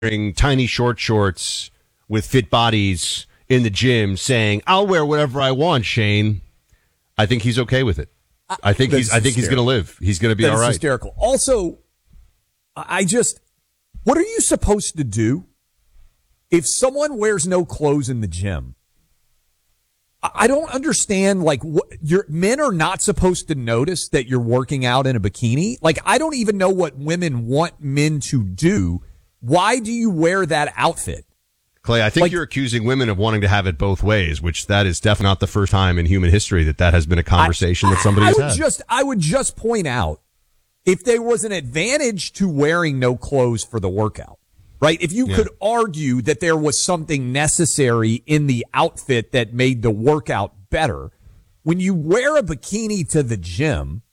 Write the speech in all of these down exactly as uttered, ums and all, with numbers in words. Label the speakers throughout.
Speaker 1: wearing tiny short shorts with fit bodies in the gym saying, I'll wear whatever I want, Shane. I think he's okay with it. I think That's he's I think hysterical. he's going to live. He's going to be
Speaker 2: that
Speaker 1: all right.
Speaker 2: Hysterical. Also, I just, what are you supposed to do if someone wears no clothes in the gym? I don't understand, like, what, your men are not supposed to notice that you're working out in a bikini. Like, I don't even know what women want men to do. Why do you wear that outfit?
Speaker 1: Clay, I think like, you're accusing women of wanting to have it both ways, which that is definitely not the first time in human history that that has been a conversation I, that somebody
Speaker 2: I
Speaker 1: has
Speaker 2: would
Speaker 1: had.
Speaker 2: Just, I would just point out, if there was an advantage to wearing no clothes for the workout, right? If you yeah. could argue that there was something necessary in the outfit that made the workout better, when you wear a bikini to the gym,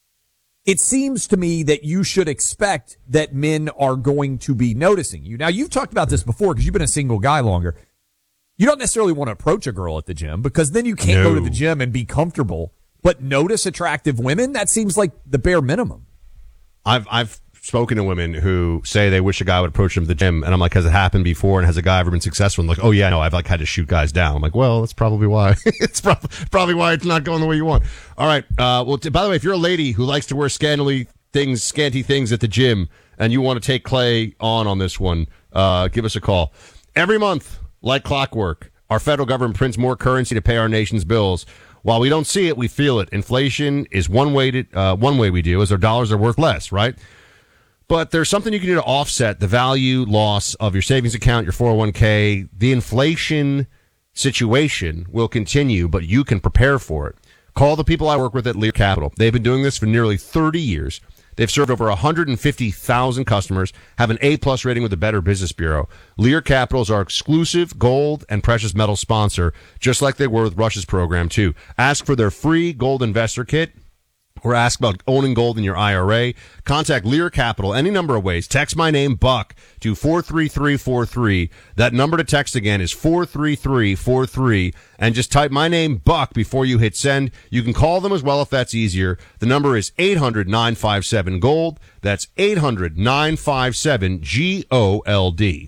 Speaker 2: it seems to me that you should expect that men are going to be noticing you. Now, you've talked about this before because you've been a single guy longer. You don't necessarily want to approach a girl at the gym because then you can't no. go to the gym and be comfortable, but notice attractive women. That seems like the bare minimum.
Speaker 1: I've, I've spoken to women who say they wish a guy would approach them at the gym. And I'm like, has it happened before? And has a guy ever been successful? And like, oh yeah, no, I've like had to shoot guys down. I'm like, well, that's probably why. it's prob- probably why it's not going the way you want. All right. Uh, well, t- by the way, if you're a lady who likes to wear scantily things, scanty things at the gym and you want to take Clay on on this one, uh, give us a call. Every month, like clockwork, our federal government prints more currency to pay our nation's bills. While we don't see it, we feel it. Inflation is one way to, uh, one way we do is our dollars are worth less, right? But there's something you can do to offset the value loss of your savings account, your four oh one k. The inflation situation will continue, but you can prepare for it. Call the people I work with at Lear Capital. They've been doing this for nearly thirty years. They've served over one hundred fifty thousand customers, have an A-plus rating with the Better Business Bureau. Lear Capital is our exclusive gold and precious metal sponsor, just like they were with Rush's program, too. Ask for their free gold investor kit, or ask about owning gold in your I R A. Contact Lear Capital any number of ways. Text my name, Buck, to four three three four three. That number to text again is four three three four three. And just type my name, Buck, before you hit send. You can call them as well if that's easier. The number is eight hundred nine five seven gold. That's eight hundred nine five seven G O L D.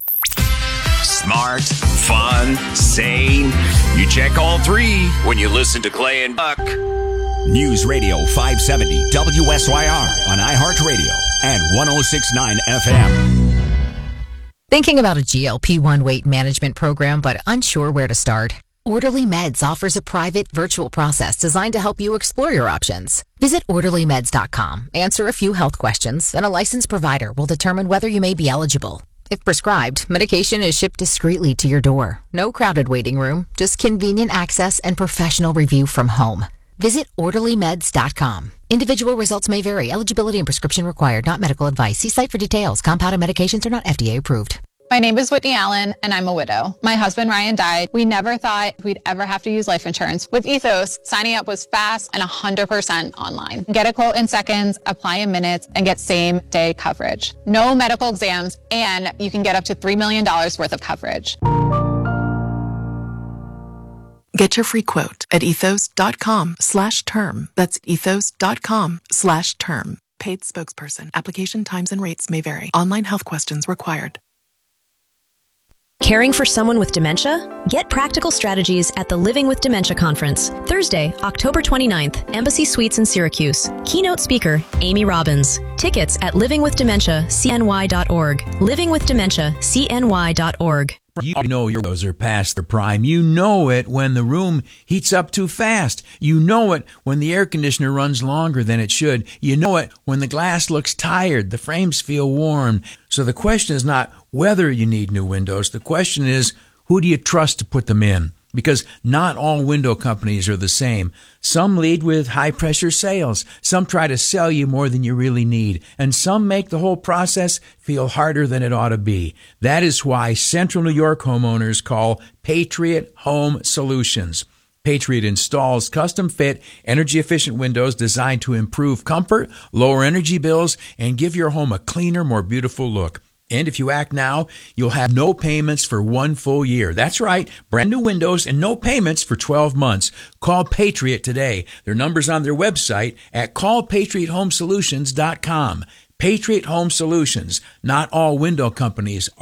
Speaker 3: Smart, fun, sane. You check all three when you listen to Clay and Buck. News Radio five seventy W S Y R on iHeartRadio and one oh six point nine F M.
Speaker 4: Thinking about a G L P one weight management program but unsure where to start? Orderly Meds offers a private virtual process designed to help you explore your options. Visit orderly meds dot com, answer a few health questions, and a licensed provider will determine whether you may be eligible. If prescribed, medication is shipped discreetly to your door. No crowded waiting room, just convenient access and professional review from home. Visit orderly meds dot com. Individual results may vary. Eligibility and prescription required. Not medical advice. See site for details. Compounded medications are not F D A approved.
Speaker 5: My name is Whitney Allen, and I'm a widow. My husband, Ryan, died. We never thought we'd ever have to use life insurance. With Ethos, signing up was fast and one hundred percent online. Get a quote in seconds, apply in minutes, and get same-day coverage. No medical exams, and you can get up to three million dollars worth of coverage.
Speaker 6: Get your free quote at ethos.com slash term. That's ethos.com slash term. Paid spokesperson. Application times and rates may vary. Online health questions required.
Speaker 7: Caring for someone with dementia? Get practical strategies at the Living with Dementia Conference, Thursday, October twenty-ninth, Embassy Suites in Syracuse. Keynote speaker, Amy Robbins. Tickets at living with dementia c n y dot org. living with dementia c n y dot org.
Speaker 8: You know your windows are past their prime. You know it when the room heats up too fast. You know it when the air conditioner runs longer than it should. You know it when the glass looks tired, the frames feel worn. So the question is not whether you need new windows. The question is, who do you trust to put them in? Because not all window companies are the same. Some lead with high-pressure sales. Some try to sell you more than you really need. And some make the whole process feel harder than it ought to be. That is why Central New York homeowners call Patriot Home Solutions. Patriot installs custom-fit, energy-efficient windows designed to improve comfort, lower energy bills, and give your home a cleaner, more beautiful look. And if you act now, you'll have no payments for one full year. That's right, brand new windows and no payments for twelve months. Call Patriot today. Their number's on their website at call patriot home solutions dot com. Patriot Home Solutions. Not all window companies are